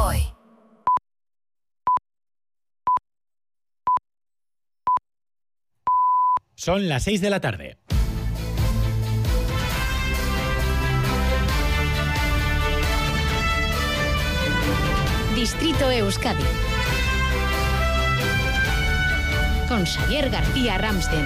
hoy. Son las 6 de la tarde. Distrito Euskadi. Con Xavier García Ramsten.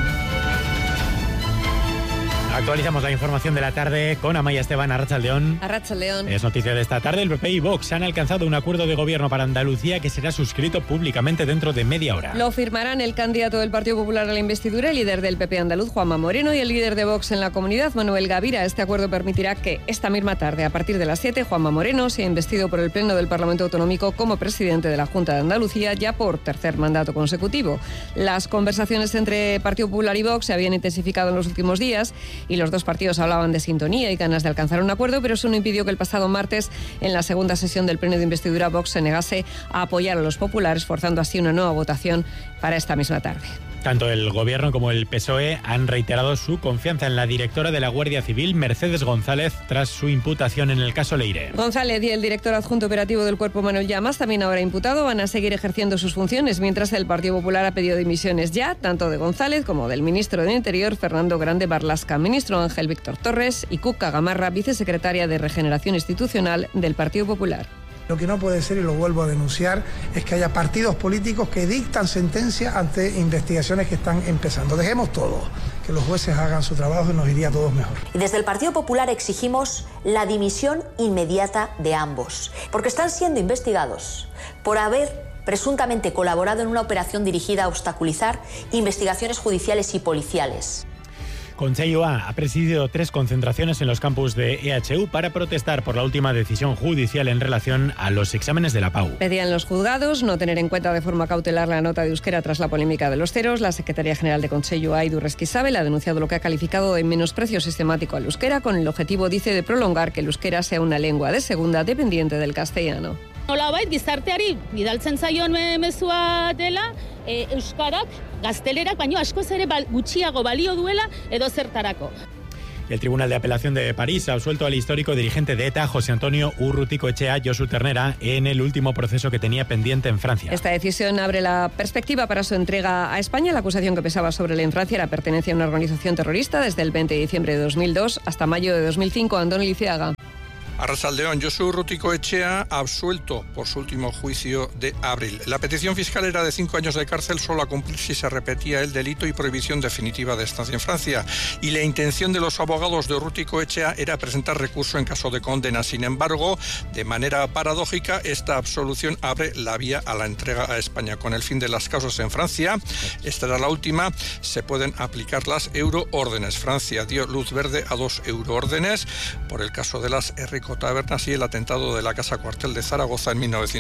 Actualizamos la información de la tarde con Amaia Esteban. Arratsaldeón. Arratsaldeón. Es noticia de esta tarde. El PP y Vox han alcanzado un acuerdo de gobierno para Andalucía que será suscrito públicamente dentro de media hora. Lo firmarán el candidato del Partido Popular a la investidura, el líder del PP andaluz, Juanma Moreno, y el líder de Vox en la comunidad, Manuel Gavira. Este acuerdo permitirá que esta misma tarde, a partir de las 7, Juanma Moreno sea investido por el Pleno del Parlamento Autonómico como presidente de la Junta de Andalucía, ya por tercer mandato consecutivo. Las conversaciones entre Partido Popular y Vox se habían intensificado en los últimos días y los dos partidos hablaban de sintonía y ganas de alcanzar un acuerdo, pero eso no impidió que el pasado martes, en la segunda sesión del pleno de investidura, Vox se negase a apoyar a los populares, forzando así una nueva votación para esta misma tarde. Tanto el Gobierno como el PSOE han reiterado su confianza en la directora de la Guardia Civil, Mercedes González, tras su imputación en el caso Leire. González y el director adjunto operativo del Cuerpo, Manuel Llamas, también ahora imputado, van a seguir ejerciendo sus funciones, mientras el Partido Popular ha pedido dimisiones ya, tanto de González como del ministro de Interior, Fernando Grande Marlaska, ministro Ángel Víctor Torres y Cuca Gamarra, vicesecretaria de Regeneración Institucional del Partido Popular. Lo que no puede ser, y lo vuelvo a denunciar, es que haya partidos políticos que dictan sentencia ante investigaciones que están empezando. Dejemos todo, que los jueces hagan su trabajo y nos iría a todos mejor. Y desde el Partido Popular exigimos la dimisión inmediata de ambos, porque están siendo investigados por haber presuntamente colaborado en una operación dirigida a obstaculizar investigaciones judiciales y policiales. Conselloa ha presidido 3 concentraciones en los campus de EHU para protestar por la última decisión judicial en relación a los exámenes de la PAU. Pedían los juzgados no tener en cuenta de forma cautelar la nota de euskera tras la polémica de los ceros. La Secretaría General de Conselloa, Idu Resquisabel, ha denunciado lo que ha calificado de menosprecio sistemático al euskera, con el objetivo, dice, de prolongar que el euskera sea una lengua de segunda dependiente del castellano. Nolabait gizarteari bidaltzen zaion mezua dela, euskarak gaztelerak baino askoz ere gutxiago balio duela edo zertarako. El Tribunal de Apelación de París ha absuelto al histórico dirigente de ETA, José Antonio Urruticoechea Josu Ternera, en el último proceso que tenía pendiente en Francia. Esta decisión abre la perspectiva para su entrega a España. La acusación que pesaba sobre él en Francia era pertenencia a una organización terrorista desde el 20 de diciembre de 2002 hasta mayo de 2005. Andoni Liceaga. Arratsaldeón, Josu Urruticoechea absuelto por su último juicio de abril. La petición fiscal era de 5 años de cárcel solo a cumplir si se repetía el delito y prohibición definitiva de estancia en Francia. Y la intención de los abogados de Urruticoechea era presentar recurso en caso de condena. Sin embargo, de manera paradójica, esta absolución abre la vía a la entrega a España. Con el fin de las causas en Francia, esta era la última, se pueden aplicar las euroórdenes. Francia dio luz verde a 2 euroórdenes por el caso de las tabernas y el atentado de la Casa Cuartel de Zaragoza en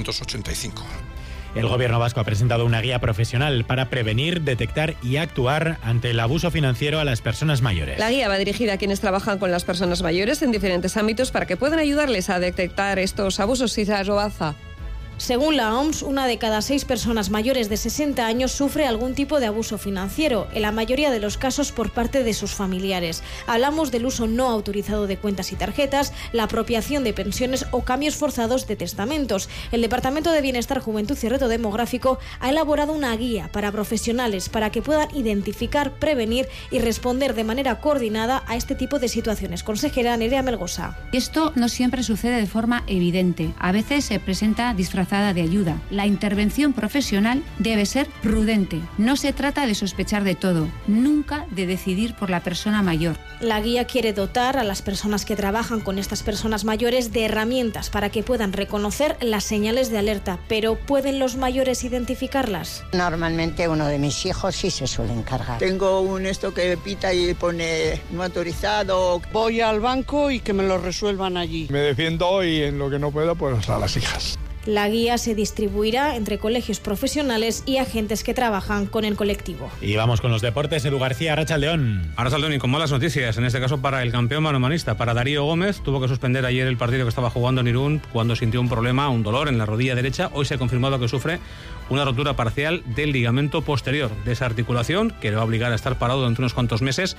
1985. El Gobierno vasco ha presentado una guía profesional para prevenir, detectar y actuar ante el abuso financiero a las personas mayores. La guía va dirigida a quienes trabajan con las personas mayores en diferentes ámbitos para que puedan ayudarles a detectar estos abusos. Isaac Roaza. Según la OMS, 1 de cada 6 personas mayores de 60 años sufre algún tipo de abuso financiero, en la mayoría de los casos por parte de sus familiares. Hablamos del uso no autorizado de cuentas y tarjetas, la apropiación de pensiones o cambios forzados de testamentos. El Departamento de Bienestar, Juventud y Reto Demográfico ha elaborado una guía para profesionales para que puedan identificar, prevenir y responder de manera coordinada a este tipo de situaciones. Consejera Nerea Melgosa. Esto no siempre sucede de forma evidente. A veces se presenta disfrazada de ayuda. La intervención profesional debe ser prudente. No se trata de sospechar de todo, nunca de decidir por la persona mayor. La guía quiere dotar a las personas que trabajan con estas personas mayores de herramientas para que puedan reconocer las señales de alerta, pero ¿pueden los mayores identificarlas? Normalmente uno de mis hijos sí se suele encargar. Tengo un esto que pita y pone no autorizado. Voy al banco y que me lo resuelvan allí. Me defiendo y en lo que no puedo, pues a las hijas. La guía se distribuirá entre colegios profesionales y agentes que trabajan con el colectivo. Y vamos con los deportes. Edu García, Arratsaldeón. Arratsaldeón, y con malas noticias, en este caso para el campeón manomanista, para Darío Gómez. Tuvo que suspender ayer el partido que estaba jugando en Irún cuando sintió un problema, un dolor en la rodilla derecha. Hoy se ha confirmado que sufre una rotura parcial del ligamento posterior de esa articulación, que le va a obligar a estar parado durante unos cuantos meses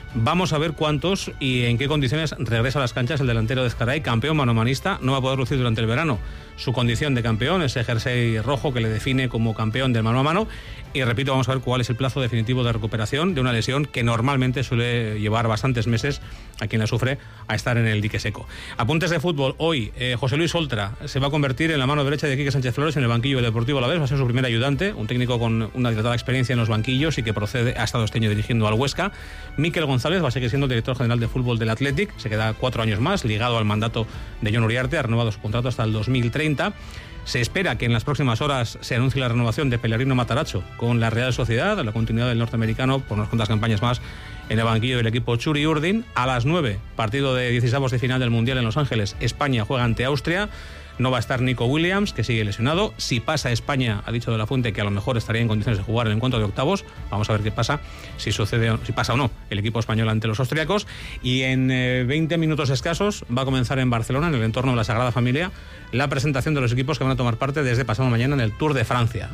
Vamos a ver cuántos y en qué condiciones regresa a las canchas el delantero de Ezcaray, campeón manomanista. No va a poder lucir durante el verano su condición de campeón, ese jersey rojo que le define como campeón del mano a mano. Y repito, vamos a ver cuál es el plazo definitivo de recuperación de una lesión que normalmente suele llevar bastantes meses a quien la sufre a estar en el dique seco. Apuntes de fútbol. Hoy, José Luis Oltra se va a convertir en la mano derecha de Quique Sánchez Flores en el banquillo del Deportivo Alavés. Va a ser su primer ayudante, un técnico con una dilatada experiencia en los banquillos y que ha estado este año dirigiendo al Huesca. Miquel González va a seguir siendo el director general de fútbol del Athletic. Se queda 4 años más, ligado al mandato de Jon Uriarte. Ha renovado su contrato hasta el 2030. Se espera que en las próximas horas se anuncie la renovación de Pellegrino Matarazzo con la Real Sociedad, la continuidad del norteamericano por unas cuantas campañas más en el banquillo del equipo Churi Urdin. A las 9, partido de 16avos de final del Mundial en Los Ángeles. España juega ante Austria. No va a estar Nico Williams, que sigue lesionado. Si pasa España, ha dicho De la Fuente que a lo mejor estaría en condiciones de jugar el encuentro de octavos. Vamos a ver qué pasa, si pasa o no el equipo español ante los austriacos. Y en 20 minutos escasos va a comenzar en Barcelona, en el entorno de la Sagrada Familia, la presentación de los equipos que van a tomar parte desde pasado mañana en el Tour de Francia.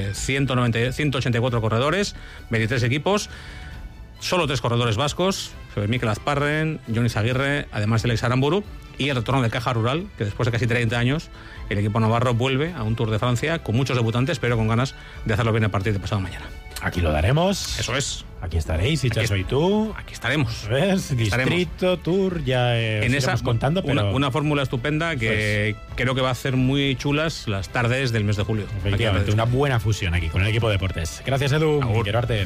184 corredores, 23 equipos. Solo 3 corredores vascos, Mikel Azparren, Jonis Aguirre, además de Alex Aramburu, y el retorno de Caja Rural, que después de casi 30 años el equipo navarro vuelve a un Tour de Francia con muchos debutantes, pero con ganas de hacerlo bien a partir de pasado mañana. Aquí lo daremos. Eso es. Aquí estaréis, y soy tú. Aquí estaremos. ¿Ves? Distrito, Tour, ya en esa contando, pero... una fórmula estupenda que creo que va a hacer muy chulas las tardes del mes de julio. Efectivamente, una buena fusión aquí con el equipo de deportes. Gracias, Edu. Quiero arte.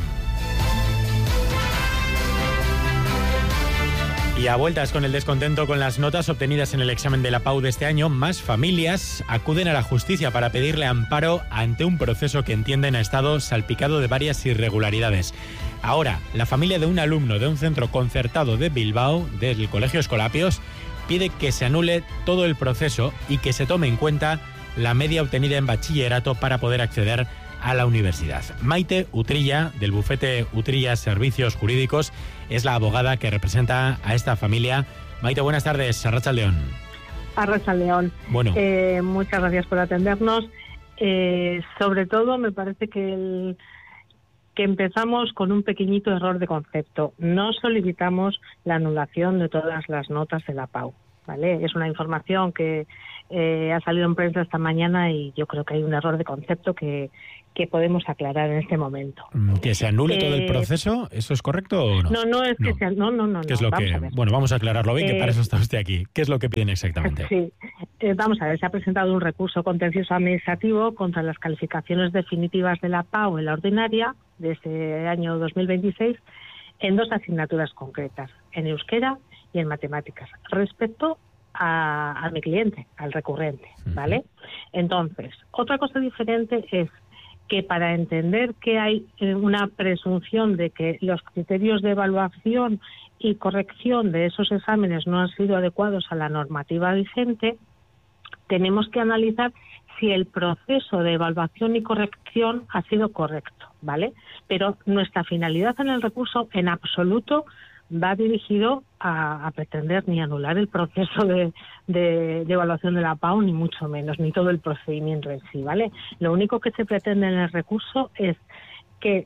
Y a vueltas con el descontento con las notas obtenidas en el examen de la PAU de este año, más familias acuden a la justicia para pedirle amparo ante un proceso que entienden ha estado salpicado de varias irregularidades. Ahora, la familia de un alumno de un centro concertado de Bilbao, del Colegio Escolapios, pide que se anule todo el proceso y que se tome en cuenta la media obtenida en bachillerato para poder acceder a la universidad. Maite Utrilla, del bufete Utrilla Servicios Jurídicos, es la abogada que representa a esta familia. Maite, buenas tardes. Arratsaldeon. Arratsaldeon. Bueno. Muchas gracias por atendernos. Sobre todo, me parece que empezamos con un pequeñito error de concepto. No solicitamos la anulación de todas las notas de la PAU, ¿vale? Es una información que ha salido en prensa esta mañana y yo creo que hay un error de concepto que podemos aclarar en este momento. ¿Que se anule todo el proceso? ¿Eso es correcto o no? No es que sea... No. ¿Qué es lo que...? Bueno, vamos a aclararlo bien, que para eso está usted aquí. ¿Qué es lo que piden exactamente? Sí. Vamos a ver, se ha presentado un recurso contencioso administrativo contra las calificaciones definitivas de la PAU en la ordinaria de este año 2026 en 2 asignaturas concretas, en euskera y en matemáticas, respecto a mi cliente, al recurrente, ¿vale? Entonces, otra cosa diferente es que para entender que hay una presunción de que los criterios de evaluación y corrección de esos exámenes no han sido adecuados a la normativa vigente, tenemos que analizar si el proceso de evaluación y corrección ha sido correcto, ¿vale? Pero nuestra finalidad en el recurso en absoluto va dirigido a pretender ni anular el proceso de evaluación de la PAU, ni mucho menos, ni todo el procedimiento en sí, ¿vale? Lo único que se pretende en el recurso es que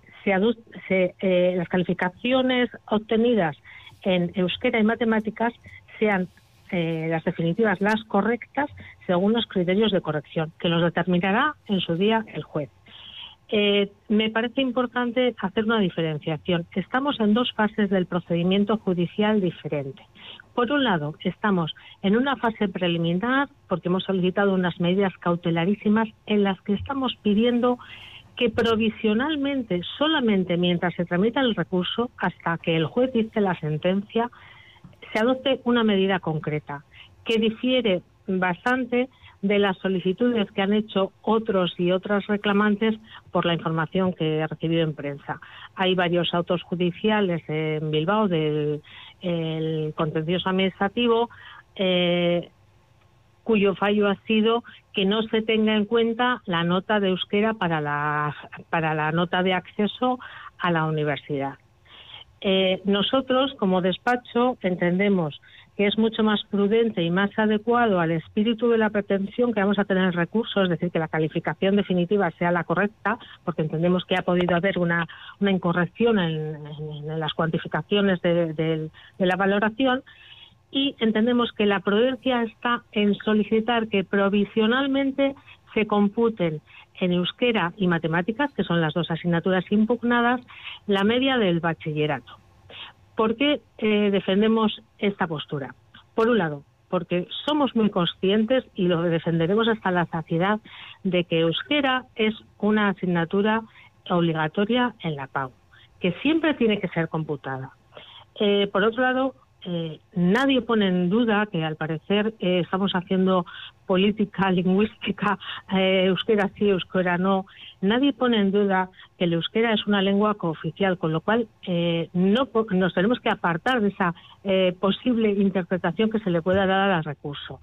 las calificaciones obtenidas en euskera y matemáticas sean las definitivas, las correctas, según los criterios de corrección, que los determinará en su día el juez. Me parece importante hacer una diferenciación. Estamos en 2 fases del procedimiento judicial diferente. Por un lado, estamos en una fase preliminar, porque hemos solicitado unas medidas cautelarísimas en las que estamos pidiendo que provisionalmente, solamente mientras se tramita el recurso, hasta que el juez dicte la sentencia, se adopte una medida concreta, que difiere bastante de las solicitudes que han hecho otros y otras reclamantes por la información que he recibido en prensa. Hay varios autos judiciales en Bilbao del contencioso administrativo cuyo fallo ha sido que no se tenga en cuenta la nota de euskera para la nota de acceso a la universidad. Nosotros, como despacho, entendemos que es mucho más prudente y más adecuado al espíritu de la pretensión que vamos a tener en el recurso, es decir, que la calificación definitiva sea la correcta, porque entendemos que ha podido haber una incorrección en las cuantificaciones de la valoración, y entendemos que la prudencia está en solicitar que provisionalmente se computen en euskera y matemáticas, que son las dos asignaturas impugnadas, la media del bachillerato. ¿Por qué defendemos esta postura? Por un lado, porque somos muy conscientes, y lo defenderemos hasta la saciedad, de que euskera es una asignatura obligatoria en la PAU, que siempre tiene que ser computada. Por otro lado, nadie pone en duda que, al parecer, estamos haciendo política lingüística, euskera sí, euskera no. Nadie pone en duda que el euskera es una lengua cooficial, con lo cual no nos tenemos que apartar de esa posible interpretación que se le pueda dar al recurso.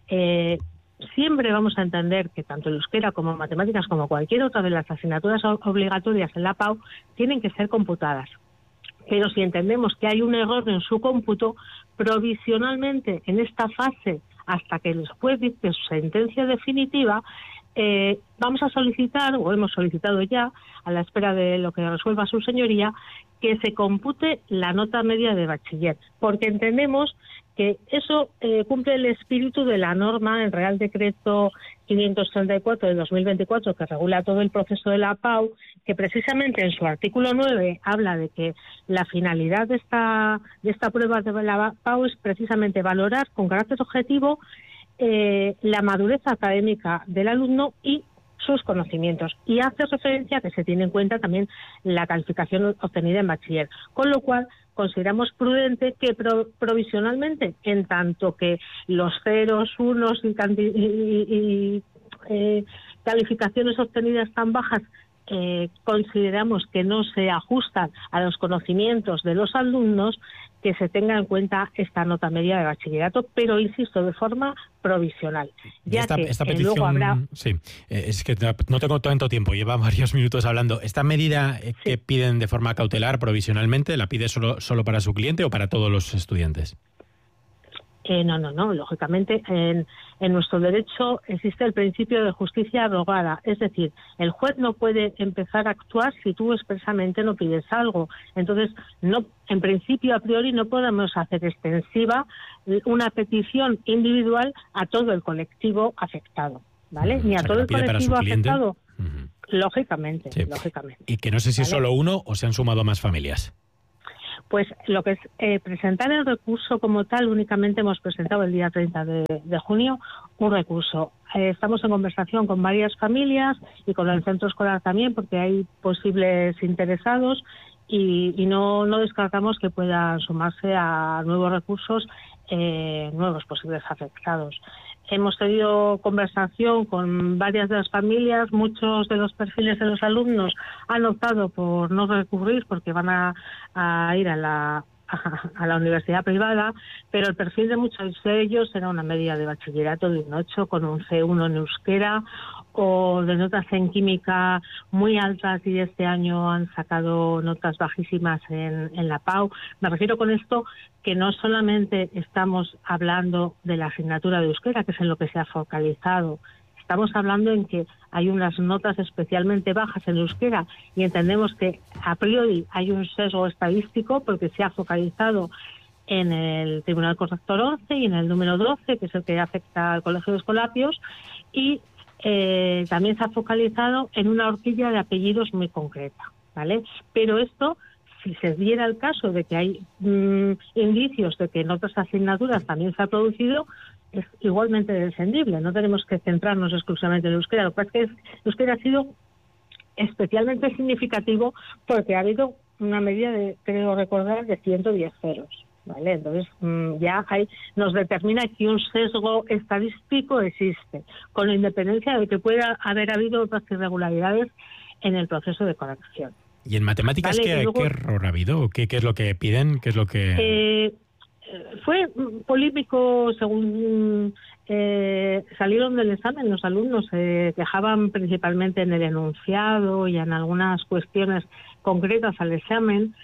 Siempre vamos a entender que tanto el euskera como matemáticas, como cualquier otra de las asignaturas obligatorias en la PAU, tienen que ser computadas. Pero si entendemos que hay un error en su cómputo, provisionalmente en esta fase, hasta que el juez dicte su sentencia definitiva, vamos a solicitar, o hemos solicitado ya, a la espera de lo que resuelva su señoría, que se compute la nota media de bachiller, porque entendemos que eso cumple el espíritu de la norma en Real Decreto 534 de 2024, que regula todo el proceso de la PAU, que precisamente en su artículo 9 habla de que la finalidad de esta prueba de la PAU es precisamente valorar con carácter objetivo la madurez académica del alumno y sus conocimientos, y hace referencia a que se tiene en cuenta también la calificación obtenida en bachiller, con lo cual consideramos prudente que provisionalmente, en tanto que los ceros, unos y calificaciones obtenidas tan bajas consideramos que no se ajustan a los conocimientos de los alumnos, que se tenga en cuenta esta nota media de bachillerato, pero insisto, de forma provisional. Ya esta petición, luego habrá... Sí, es que no tengo tanto tiempo, lleva varios minutos hablando. ¿Esta medida que piden de forma cautelar provisionalmente, la pide solo para su cliente o para todos los estudiantes? No. Lógicamente, en nuestro derecho existe el principio de justicia rogada. Es decir, el juez no puede empezar a actuar si tú expresamente no pides algo. Entonces, en principio, a priori, no podemos hacer extensiva una petición individual a todo el colectivo afectado, ¿vale? Ni a todo el colectivo afectado. Lógicamente. Y que no sé si es solo uno o se han sumado más familias. Pues lo que es presentar el recurso como tal, únicamente hemos presentado el día 30 de junio un recurso. Estamos en conversación con varias familias y con el centro escolar también, porque hay posibles interesados, y no descartamos que puedan sumarse a nuevos recursos nuevos posibles afectados. Hemos tenido conversación con varias de las familias. Muchos de los perfiles de los alumnos han optado por no recurrir porque van a ir a la universidad privada, pero el perfil de muchos de ellos era una media de bachillerato de un 8 con un C1 en euskera, o de notas en química muy altas, y este año han sacado notas bajísimas en la PAU. Me refiero con esto que no solamente estamos hablando de la asignatura de euskera, que es en lo que se ha focalizado. Estamos hablando en que hay unas notas especialmente bajas en euskera, y entendemos que a priori hay un sesgo estadístico porque se ha focalizado en el Tribunal Corrector 11 y en el número 12, que es el que afecta al Colegio de Escolapios, y también se ha focalizado en una horquilla de apellidos muy concreta, ¿vale? Pero esto, si se diera el caso de que hay indicios de que en otras asignaturas también se ha producido, es igualmente defendible. No tenemos que centrarnos exclusivamente en el euskera. Lo que pasa es que el euskera ha sido especialmente significativo porque ha habido una media de, creo recordar, de 110 ceros, ¿vale? Entonces ya nos determina que un sesgo estadístico existe, con independencia de que pueda haber habido otras irregularidades en el proceso de corrección. ¿Y en matemáticas qué error ha habido? ¿Qué es lo que piden? ¿Qué es lo que...? Fue polémico según salieron del examen. Los alumnos se quejaban principalmente en el enunciado y en algunas cuestiones concretas al examen.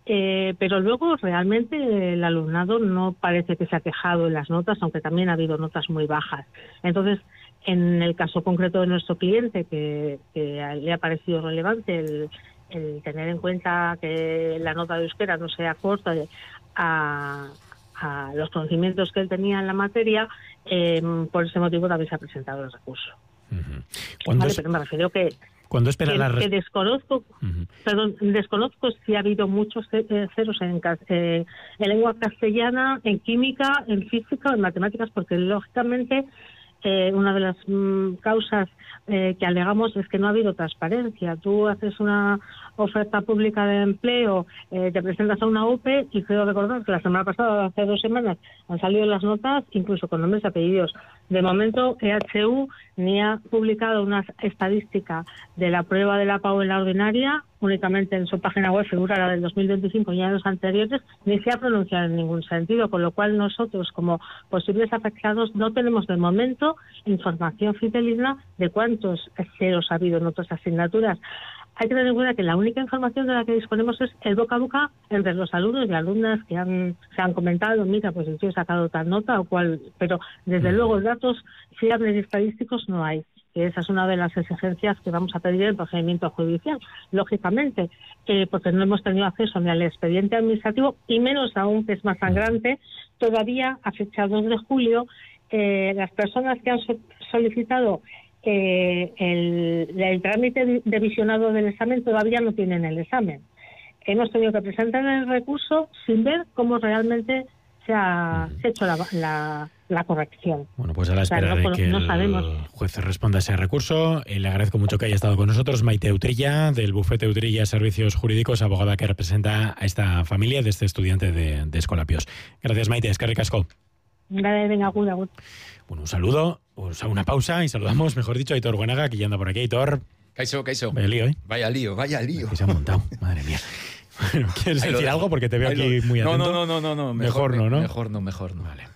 Pero luego realmente el alumnado no parece que se ha quejado en las notas, aunque también ha habido notas muy bajas. Entonces, en el caso concreto de nuestro cliente, que le ha parecido relevante el tener en cuenta que la nota de euskera no sea corta a los conocimientos que él tenía en la materia, por ese motivo también se ha presentado el recurso. Vale, pero me refiero que desconozco, desconozco si ha habido muchos ceros en lengua castellana, en química, en física o en matemáticas, porque lógicamente una de las causas que alegamos es que no ha habido transparencia. Tú haces una oferta pública de empleo, te presentas a una UPE y creo recordar que la semana pasada, hace 2 semanas, han salido las notas incluso con nombres y apellidos. De momento, EHU ni ha publicado una estadística de la prueba de la PAU en la ordinaria, únicamente en su página web figura la del 2025 y años anteriores, ni se ha pronunciado en ningún sentido, con lo cual nosotros, como posibles afectados, no tenemos de momento información fidedigna de cuántos ceros ha habido en otras asignaturas. Hay que tener en cuenta que la única información de la que disponemos es el boca a boca entre los alumnos y alumnas que se han comentado, mira, pues yo he sacado tal nota o cual, pero desde luego datos fiables y estadísticos no hay. Esa es una de las exigencias que vamos a pedir en el procedimiento judicial, lógicamente, porque no hemos tenido acceso ni al expediente administrativo y menos aún, que es más sangrante, todavía a fecha 2 de julio, las personas que han solicitado el trámite de visionado del examen todavía no tienen el examen. Hemos tenido que presentar el recurso sin ver cómo realmente se ha hecho la corrección. Bueno, pues a la espera de que el juez responda a ese recurso. Le agradezco mucho que haya estado con nosotros Maite Utrilla, del bufete Utrilla Servicios Jurídicos, abogada que representa a esta familia de este estudiante de Escolapios. Gracias, Maite. Eskerrik asko. Venga, agur. Bueno, un saludo, una pausa y saludamos, mejor dicho, a Aitor Buenaga, que ya anda por aquí. Aitor. Kaixo. Vaya lío, ¿eh? Vaya lío. Que se ha montado, madre mía. Bueno, ¿quieres decir algo? Porque te veo aquí muy atento. No. Mejor no. Mejor no. Vale.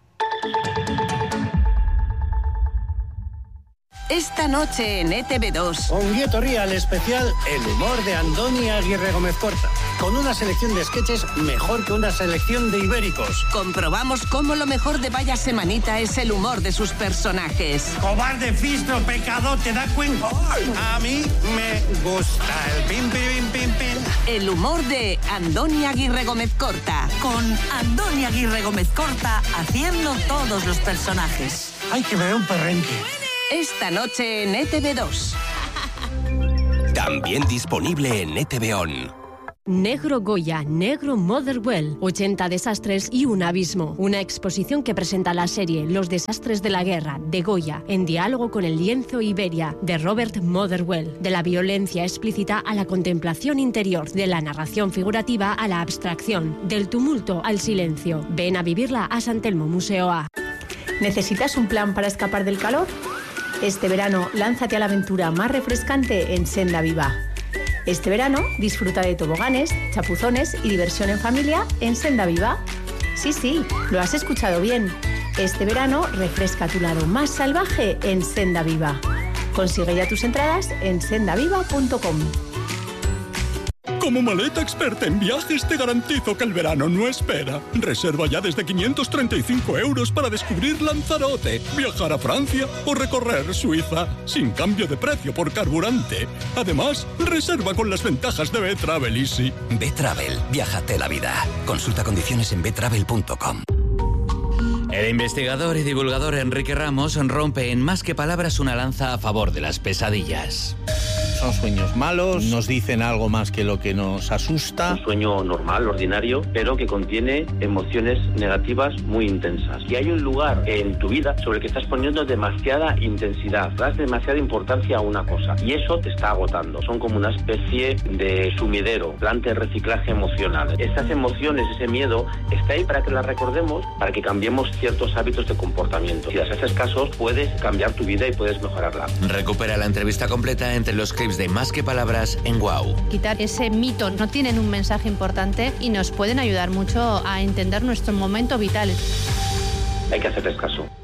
Esta noche en ETV2. Ongi etorri al especial El humor de Andoni Aguirre Gómez Corta. Con una selección de sketches mejor que una selección de ibéricos. Comprobamos cómo lo mejor de Vaya Semanita es el humor de sus personajes. Cobarde, fistro, pecado, ¿te das cuenta? A mí me gusta el pim, pim, pim, pim. El humor de Andoni Aguirre Gómez Corta. Con Andoni Aguirre Gómez Corta haciendo todos los personajes. Hay que ver un perrenque. Esta noche en ETV2. También disponible en ETV On. Negro Goya, Negro Motherwell, 80 desastres y un abismo. Una exposición que presenta la serie Los desastres de la guerra, de Goya, en diálogo con el lienzo Iberia, de Robert Motherwell. De la violencia explícita a la contemplación interior, de la narración figurativa a la abstracción, del tumulto al silencio. Ven a vivirla a San Telmo Museo A. ¿Necesitas un plan para escapar del calor? Este verano, lánzate a la aventura más refrescante en Senda Viva. Este verano, disfruta de toboganes, chapuzones y diversión en familia en Senda Viva. Sí, lo has escuchado bien. Este verano, refresca tu lado más salvaje en Senda Viva. Consigue ya tus entradas en sendaviva.com. Como maleta experta en viajes te garantizo que el verano no espera. Reserva ya desde 535 € para descubrir Lanzarote, viajar a Francia o recorrer Suiza, sin cambio de precio por carburante. Además, reserva con las ventajas de B-Travel Easy. B-Travel, viájate la vida. Consulta condiciones en btravel.com. El investigador y divulgador Enrique Ramos rompe en Más que Palabras una lanza a favor de las pesadillas. Son sueños malos, nos dicen algo más que lo que nos asusta. Un sueño normal, ordinario, pero que contiene emociones negativas muy intensas. Y hay un lugar en tu vida sobre el que estás poniendo demasiada intensidad, das demasiada importancia a una cosa. Y eso te está agotando. Son como una especie de sumidero, planta de reciclaje emocional. Estas emociones, ese miedo, está ahí para que las recordemos, para que cambiemos ciertos hábitos de comportamiento. Si les haces caso, puedes cambiar tu vida y puedes mejorarla. Recupera la entrevista completa entre los clips de Más que Palabras en WOW. Quitar ese mito, no tienen un mensaje importante y nos pueden ayudar mucho a entender nuestro momento vital. Hay que hacerles caso.